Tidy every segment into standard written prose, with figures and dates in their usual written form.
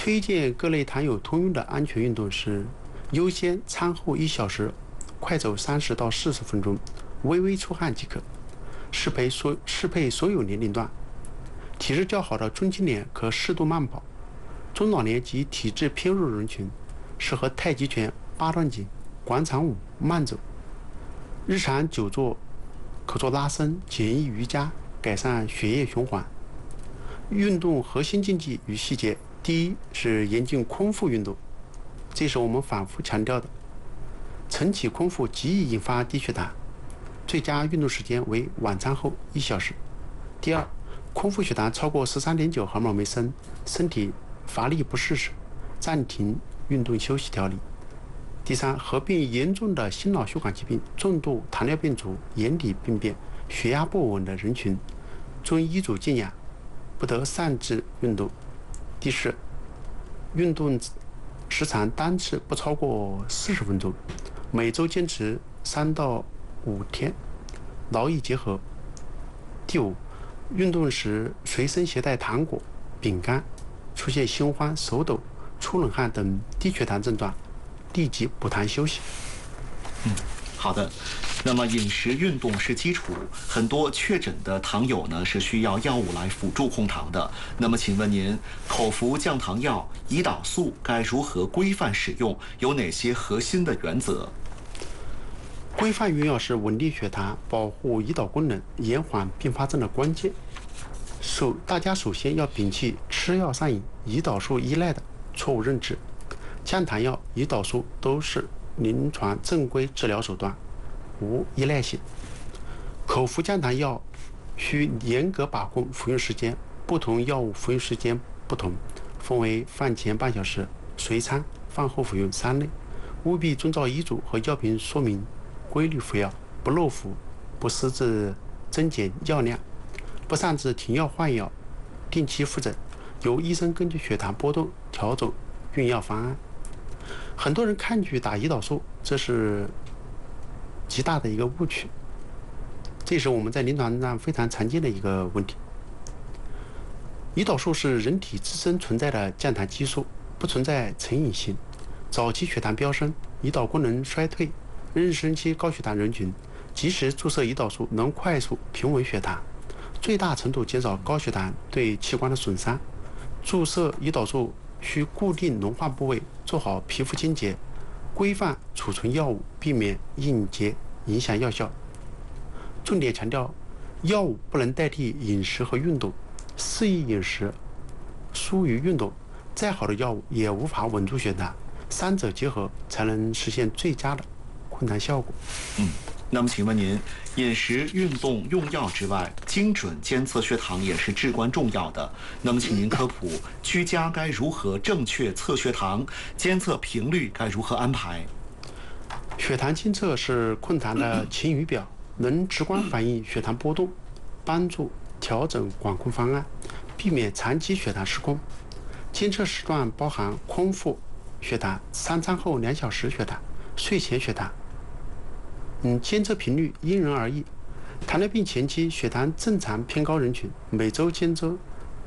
推荐各类糖友通用的安全运动是：优先餐后1小时，快走30到40分钟，微微出汗即可，适配所有年龄段。体质较好的中青年可适度慢跑，中老年及体质偏弱人群适合太极拳、八段锦、广场舞慢走。日常久坐可做拉伸、简易瑜伽，改善血液循环。运动核心禁忌与细节：第一是严禁空腹运动，这是我们反复强调的。晨起空腹极易引发低血糖，最佳运动时间为晚餐后1小时。第二，空腹血糖超过13.9毫摩每升，身体乏力不适时，暂停运动休息调理。第三，合并严重的心脑血管疾病、重度糖尿病足、眼底病变、血压不稳的人群，遵医嘱静养，不得擅自运动。第四，运动时长单次不超过40分钟，每周坚持3到5天，劳逸结合。第五，运动时随身携带糖果、饼干，出现心慌、手抖、出冷汗等低血糖症状，立即补糖休息。 好的。那么饮食运动是基础，很多确诊的糖友呢是需要药物来辅助控糖的。那么请问您，口服降糖药、胰岛素该如何规范使用？有哪些核心的原则？ 规范用药是稳定血糖、保护胰岛功能、延缓并发症的关键。大家首先要摒弃吃药上瘾、胰岛素依赖的错误认知。降糖药、胰岛素都是临床正规治疗手段，无依赖性。口服降糖药需严格把控服用时间，不同药物服用时间不同，分为饭前半小时、随餐、饭后服用3类。务必遵照医嘱和药品说明规律服药，不漏服，不私自增减药量，不擅自停药换药，定期复诊，由医生根据血糖波动调整用药方案。很多人抗拒打胰岛素，这是极大的一个误区，这是我们在临床上非常常见的一个问题。胰岛素是人体自身存在的降糖激素，不存在成瘾性。早期血糖飙升、胰岛功能衰退、妊娠期高血糖人群，及时注射胰岛素能快速平稳血糖，最大程度减少高血糖对器官的损伤。注射胰岛素需固定脓化部位，做好皮肤清洁，规范储存药物，避免应节影响药效。重点强调，药物不能代替饮食和运动，适宜饮食疏于运动，再好的药物也无法稳住血糖，三者结合才能实现最佳的控糖效果。 那么请问您，饮食、运动、用药之外，精准监测血糖也是至关重要的。那么请您科普，居家该如何正确测血糖，监测频率该如何安排？ 血糖监测是控糖的晴雨表，能直观反映血糖波动，帮助调整管控方案，避免长期血糖失控。监测时段包含空腹血糖、3餐后2小时血糖、睡前血糖。监测频率因人而异。糖尿病前期血糖正常偏高人群，每周监测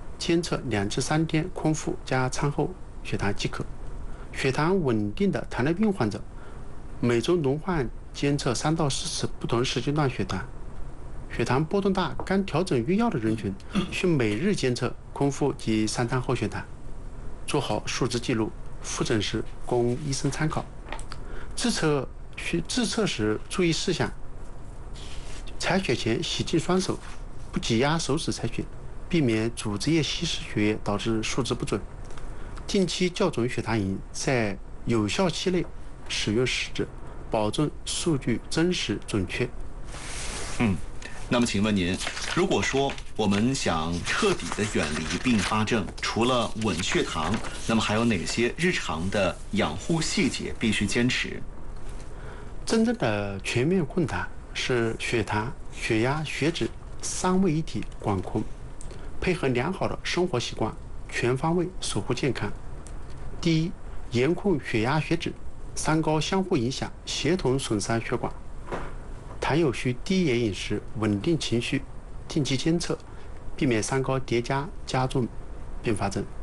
2至3天空腹加餐后血糖即可。血糖稳定的糖尿病患者，每周轮换监测3到4次不同时间段血糖。血糖波动大、刚调整用药的人群，需每日监测空腹及3餐后血糖，做好数值记录，复诊时供医生参考。自测时注意事项：采血前洗净双手，不挤压手指采血，避免组织液稀释血液导致数值不准。定期校准血糖仪，在有效期内使用时保证数据真实准确。 那么请问您，如果说我们想彻底的远离并发症，除了稳血糖，那么还有哪些日常的养护细节必须坚持？ 真正的全面控糖是血糖、血压、血脂3位一体管控，配合良好的生活习惯，全方位守护健康。第一，严控血压、血脂，三高相互影响，协同损伤血管。糖友需低盐饮食，稳定情绪，定期监测，避免三高叠加加重并发症。